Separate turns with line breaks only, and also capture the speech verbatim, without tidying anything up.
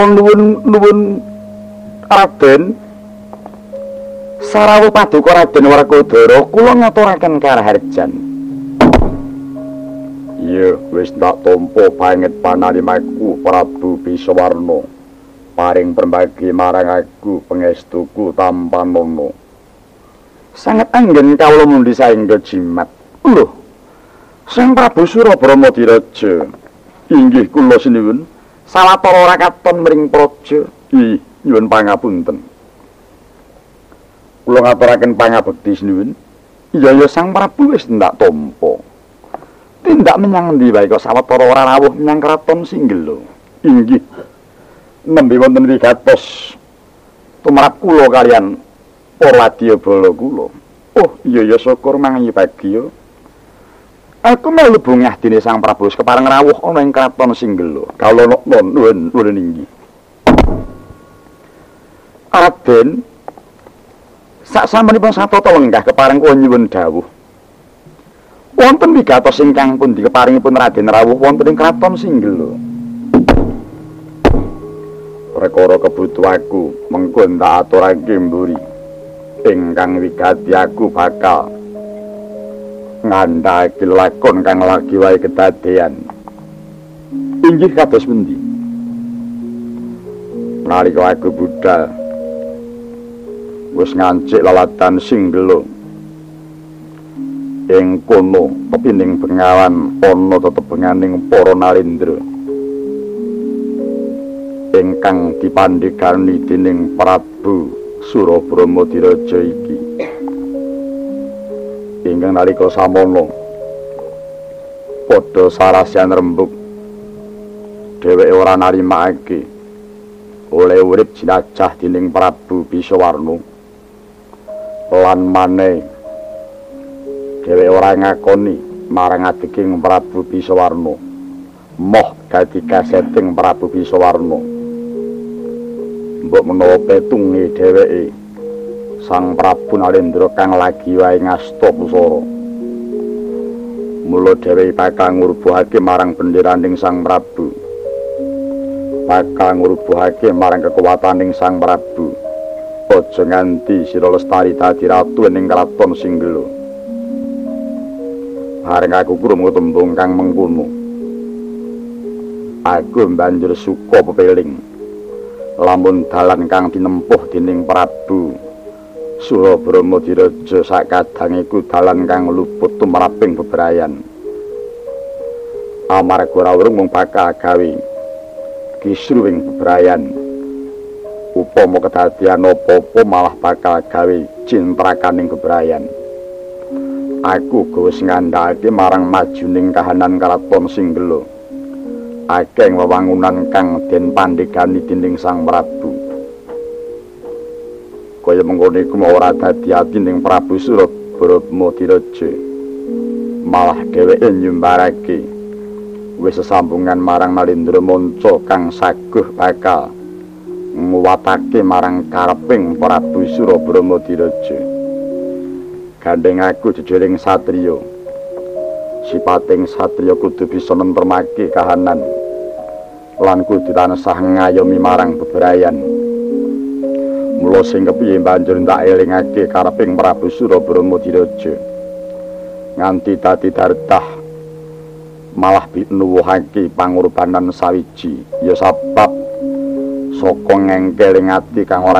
nuwun-nuwun Raden sarawuh paduka Raden Werkudara kula ngaturaken karaharjan. Iya wis tak tampa banget panalimaku Prabu Bisawarna paring pembagi marang aku pangestuku tanpa nono. Sangat anggen kawula mundi saengga jimat. Lho, Sang Prabu Surabrama Diraja inggih kula sinuwun sawetara rakaton mring praja. Ih, nyuwun pangapunten. Kula ngaturaken pangabekti sinuwun. Iya ya Sang Prabu wis ndak tampa. Tindak menyang endi wae kok sawetara ora rawuh menyang kraton Singgela. Inggih. Nembe wonten wigatos tumrap kula kalian para wadyabala kula. Oh, iya ya syukur mangi bagya. Aku melu bungah dene Sang Prabu kepareng rawuh ana ing kraton Singgela. Kawula nuwun nuwun inggih. Raden sak sampunipun satata lenggah kepareng kula nyuwun dawuh. Wonten wigatos ingkang pundi keparingipun Raden rawuh wonten ing kraton Singgela. Perkara kebutuhanku mengko tak aturake mburi. Ingkang wigati aku bakal ngandhaki lakon kang lagi wae kedadean. Inggih kados pundi? Nalika aku budal wis ngancik lalatan Singgela. Ing kono kepining bengawan ana tetebenganing para narendra ingkang dipandhegani dening Prabu Surabrama Diraja iki. Ingkang nalika samono padha sarasyan rembug dheweke ora narimakake oleh urip jinajah dening Prabu Bisawarna lan maneh dheweke ora ngakoni marang adeking Prabu Bisawarna moh dadi kaseting Prabu Bisawarna. Mbok menawa petunge dheweke Sang Prabu Narendra kang lagi wae ngasta pusara. Mula dheweke bakal ngrubuhake marang benderaning Sang Prabu. Bakal ngrubuhake marang kekuwataning Sang Prabu. Aja nganti Sira Lestari dadi ratu ning kraton Singgela. Bareng aku krungu tembung kang mengkono, aku banjur suka pepeling. Lamun dalan kang tinempuh dening Prabu Surabrama Diraja sakadang iku dalan kang luput tumraping bebrayan. Amarga ora urung mung bakal gawe kisru ing bebrayan. Upama kedadian apa-apa malah bakal gawe cintrakaning bebrayan. Aku wis ngandhake marang majuning kahanan kraton Singgela. Akeh wewangunan kang den pandhegani dening Sang Prabu. Kaya mengkono iku ora dadi ati ning Prabu Surabrama Diraja. Malah dheweke nyumbarake wis sesambungan marang Nalendra Manca kang saguh bakal nguwatake marang kareping Prabu Surabrama Diraja. Gandeng aku jejeling satriya. Sipating satriya kudu bisa nentremake kahanan lan kudu tansah ngayomi marang bebrayan. Mula sing kepiye banjur tak elingake kareping Prabu Surabrama Diraja nganti dadi dartah malah nuwuhake pangorbanan sawiji ya sebab saka ngengkeling ati kang ora